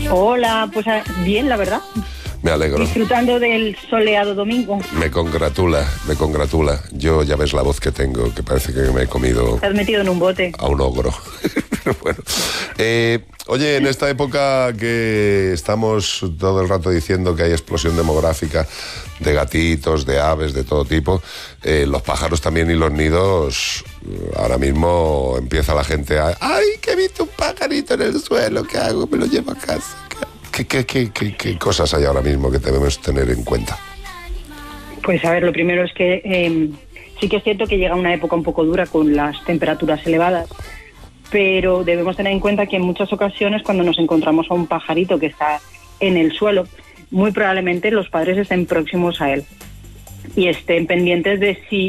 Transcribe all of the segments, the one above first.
Hola, pues bien, la verdad. Me alegro. Disfrutando del soleado domingo. Me congratula. Yo ya ves la voz que tengo, que parece que me he comido... Te has metido en un bote. A un ogro. Bueno. Oye, en esta época que estamos todo el rato diciendo que hay explosión demográfica de gatitos, de aves, de todo tipo, los pájaros también y los nidos, ahora mismo empieza la gente a... ¡Ay, que he visto un pajarito en el suelo! ¿Qué hago? Me lo llevo a casa. ¿Qué cosas hay ahora mismo que debemos tener en cuenta? Pues a ver, lo primero es que sí que es cierto que llega una época un poco dura con las temperaturas elevadas, pero debemos tener en cuenta que en muchas ocasiones cuando nos encontramos a un pajarito que está en el suelo, muy probablemente los padres estén próximos a él y estén pendientes de si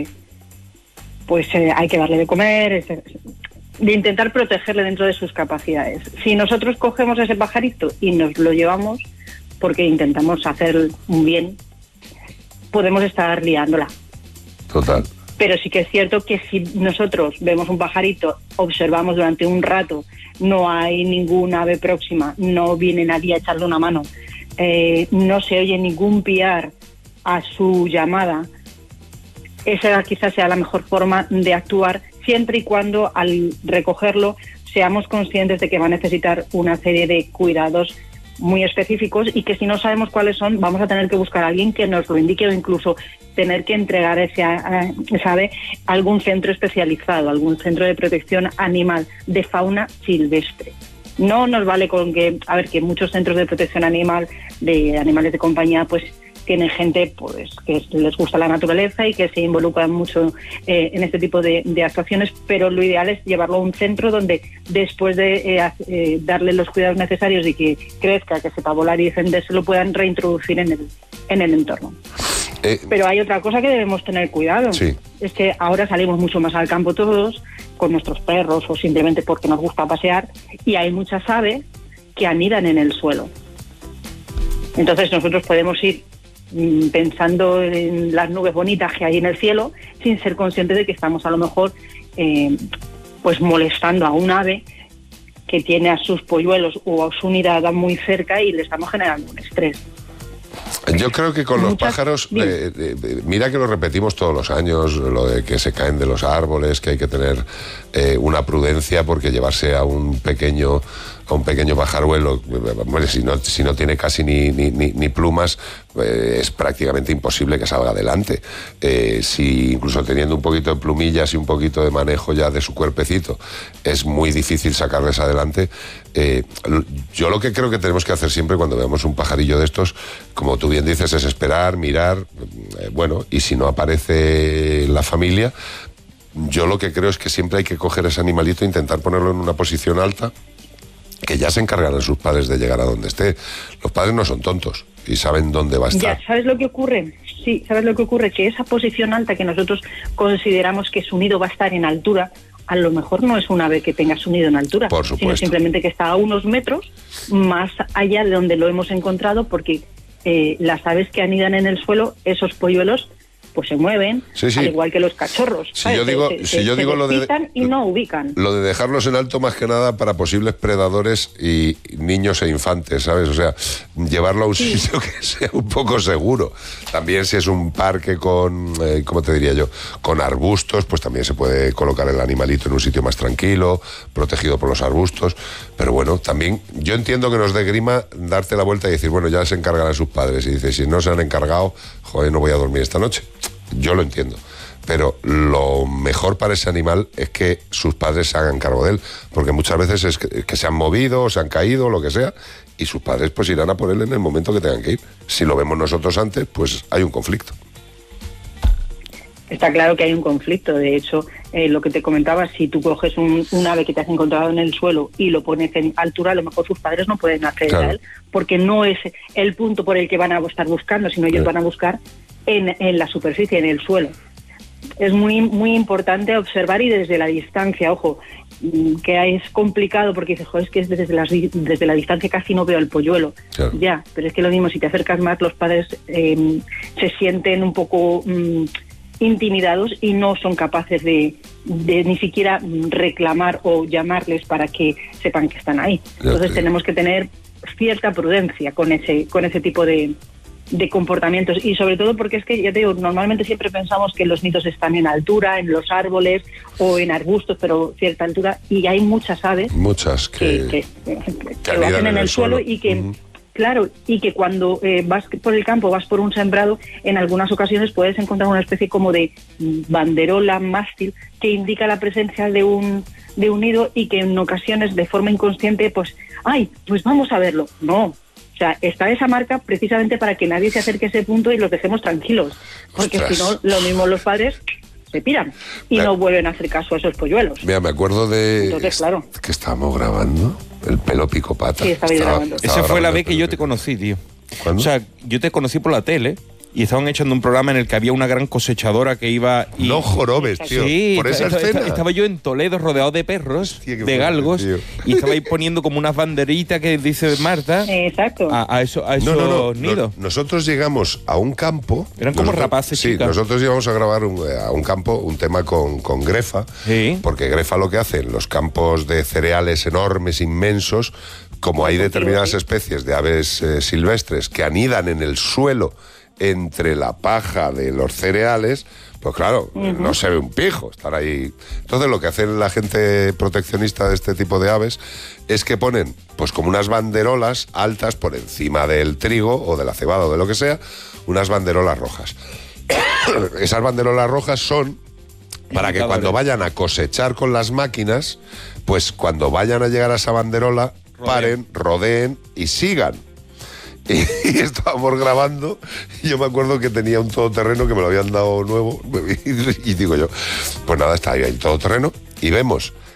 hay que darle de comer, de intentar protegerle dentro de sus capacidades. Si nosotros cogemos ese pajarito y nos lo llevamos porque intentamos hacer un bien, podemos estar liándola. Total. Pero sí que es cierto que si nosotros vemos un pajarito, observamos durante un rato, no hay ningún ave próxima, no viene nadie a echarle una mano, no se oye ningún piar a su llamada, esa quizás sea la mejor forma de actuar, siempre y cuando al recogerlo seamos conscientes de que va a necesitar una serie de cuidados muy específicos y que si no sabemos cuáles son, vamos a tener que buscar a alguien que nos lo indique o incluso tener que entregar esa ave a algún centro especializado, algún centro de protección animal de fauna silvestre. No nos vale con que muchos centros de protección animal, de animales de compañía, pues tienen gente pues que les gusta la naturaleza y que se involucran mucho en este tipo de actuaciones, pero lo ideal es llevarlo a un centro donde después de darle los cuidados necesarios y que crezca, que sepa volar y defenderse, lo puedan reintroducir en el entorno. Pero hay otra cosa que debemos tener cuidado. Sí. Es que ahora salimos mucho más al campo todos, con nuestros perros o simplemente porque nos gusta pasear, y hay muchas aves que anidan en el suelo. Entonces nosotros podemos ir pensando en las nubes bonitas que hay en el cielo sin ser conscientes de que estamos a lo mejor pues molestando a un ave que tiene a sus polluelos o a su nidada muy cerca y le estamos generando un estrés. Yo creo que con los pájaros, mira que lo repetimos todos los años, lo de que se caen de los árboles, que hay que tener una prudencia porque llevarse a un pequeño pajaruelo, bueno, si no tiene casi ni plumas, es prácticamente imposible que salga adelante. Si incluso teniendo un poquito de plumillas y un poquito de manejo ya de su cuerpecito, es muy difícil sacarles adelante. Yo lo que creo que tenemos que hacer siempre cuando veamos un pajarillo de estos, como tú bien dices, es esperar, mirar, y si no aparece la familia, yo lo que creo es que siempre hay que coger ese animalito e intentar ponerlo en una posición alta, que ya se encargarán sus padres de llegar a donde esté. Los padres no son tontos y saben dónde va a estar. Ya, ¿sabes lo que ocurre? Sí, ¿sabes lo que ocurre? Que esa posición alta que nosotros consideramos que su nido va a estar en altura, a lo mejor no es un ave que tenga su nido en altura, por supuesto, sino simplemente que está a unos metros más allá de donde lo hemos encontrado, porque las aves que anidan en el suelo, esos polluelos, pues se mueven, sí. Al igual que los cachorros. Si yo digo lo de y no ubican. Lo de dejarlos en alto más que nada para posibles predadores y niños e infantes, ¿sabes? O sea, llevarlo a un sitio que sea un poco seguro. También si es un parque con, ¿cómo te diría yo? Con arbustos, pues también se puede colocar el animalito en un sitio más tranquilo, protegido por los arbustos. Pero bueno, también yo entiendo que nos dé grima darte la vuelta y decir, bueno, ya se encargarán sus padres. Y dices, si no se han encargado, joder, no voy a dormir esta noche. Yo lo entiendo, pero lo mejor para ese animal es que sus padres se hagan cargo de él, porque muchas veces es que se han movido, se han caído, lo que sea, y sus padres pues irán a por él en el momento que tengan que ir. Si lo vemos nosotros antes, pues hay un conflicto. Está claro que hay un conflicto. De hecho, lo que te comentaba, si tú coges un ave que te has encontrado en el suelo y lo pones en altura, a lo mejor sus padres no pueden acceder a él, porque no es el punto por el que van a estar buscando, sino ellos van a buscar en la superficie, en el suelo. Es muy, muy importante observar y desde la distancia, ojo, que es complicado porque dices, joder, es que desde la distancia casi no veo el polluelo. Claro. Ya, pero es que lo mismo, si te acercas más, los padres se sienten un poco intimidados y no son capaces de ni siquiera reclamar o llamarles para que sepan que están ahí. Entonces tenemos que tener cierta prudencia con ese tipo de comportamientos, y sobre todo porque es que, ya te digo, normalmente siempre pensamos que los nidos están en altura, en los árboles o en arbustos, pero cierta altura, y hay muchas aves que lo hacen en el suelo y que... Claro, y que cuando vas por el campo, vas por un sembrado, en algunas ocasiones puedes encontrar una especie como de banderola, mástil, que indica la presencia de un nido, y que en ocasiones, de forma inconsciente, pues vamos a verlo. No, o sea, está esa marca precisamente para que nadie se acerque a ese punto y los dejemos tranquilos, porque si no, lo mismo los padres se piran y no vuelven a hacer caso a esos polluelos. Mira, me acuerdo de... Entonces, claro, que estábamos grabando El pelo pico pata. Sí, estabais grabando. Esa fue la vez que yo te conocí, tío. ¿Cuándo? O sea, yo te conocí por la tele y estaban echando un programa en el que había una gran cosechadora que iba... Y... No jorobes, tío. Sí, por esa escena. Estaba yo en Toledo rodeado de perros, Hostia, de galgos, fuerte, y estaba ahí poniendo como unas banderitas que dice Marta exacto, a esos nidos. Nosotros llegamos a un campo... Eran como rapaces, Sí, chicas. nosotros íbamos a grabar a un campo, un tema con Grefa, Sí. porque Grefa lo que hace en los campos de cereales enormes, inmensos, como hay determinadas especies de aves silvestres que anidan en el suelo entre la paja de los cereales, pues claro, no se ve un pijo estar ahí. Entonces lo que hace la gente proteccionista de este tipo de aves es que ponen pues como unas banderolas altas por encima del trigo o de la cebada o de lo que sea, unas banderolas rojas. Esas banderolas rojas son para que cuando vayan a cosechar con las máquinas, pues cuando vayan a llegar a esa banderola, paren, rodeen y sigan. Y estábamos grabando y yo me acuerdo que tenía un todoterreno que me lo habían dado nuevo y digo yo, pues nada, está ahí el todoterreno y vemos